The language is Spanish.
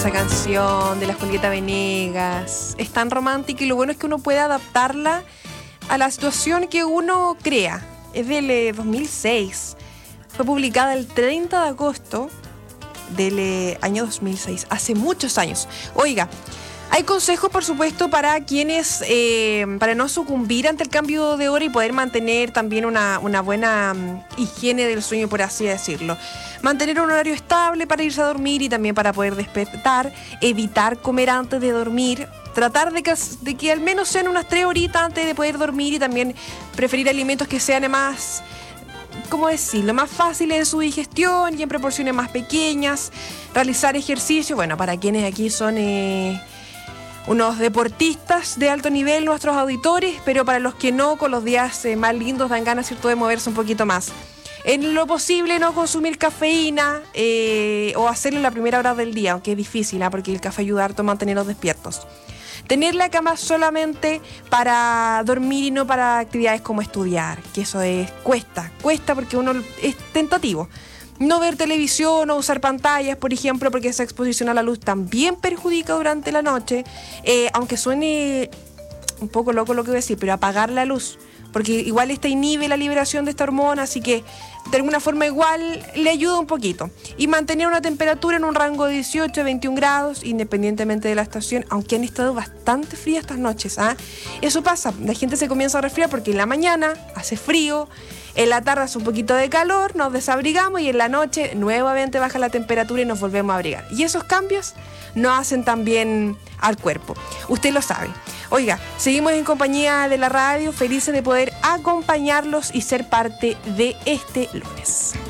esa canción de la Julieta Venegas. Es tan romántica y lo bueno es que uno puede adaptarla a la situación que uno crea. Es del 2006. Fue publicada el 30 de agosto del año 2006, hace muchos años. Oiga, hay consejos, por supuesto, para quienes, para no sucumbir ante el cambio de hora y poder mantener también una buena higiene del sueño, por así decirlo. Mantener un horario estable para irse a dormir y también para poder despertar, evitar comer antes de dormir, tratar de que al menos sean unas 3 horitas antes de poder dormir y también preferir alimentos que sean más, ¿cómo decirlo?, más fáciles en su digestión y en proporciones más pequeñas. Realizar ejercicio, bueno, para quienes aquí son unos deportistas de alto nivel, nuestros auditores, pero para los que no, con los días más lindos dan ganas, ¿cierto?, de moverse un poquito más. En lo posible no consumir cafeína o hacerlo en la primera hora del día, aunque es difícil, porque el café ayuda harto a mantenerlos despiertos. Tener la cama solamente para dormir y no para actividades como estudiar, que eso cuesta porque uno es tentativo. No ver televisión o usar pantallas, por ejemplo, porque esa exposición a la luz también perjudica durante la noche, aunque suene un poco loco lo que voy a decir, pero apagar la luz, porque igual esta inhibe la liberación de esta hormona, así que de alguna forma igual le ayuda un poquito. Y mantener una temperatura en un rango de 18 a 21 grados, independientemente de la estación, aunque han estado bastante frías estas noches. Eso pasa, la gente se comienza a resfriar porque en la mañana hace frío, en la tarde hace un poquito de calor, nos desabrigamos y en la noche nuevamente baja la temperatura y nos volvemos a abrigar. Y esos cambios no hacen tan bien al cuerpo. Usted lo sabe. Oiga, seguimos en compañía de la radio, felices de poder acompañarlos y ser parte de este lunes.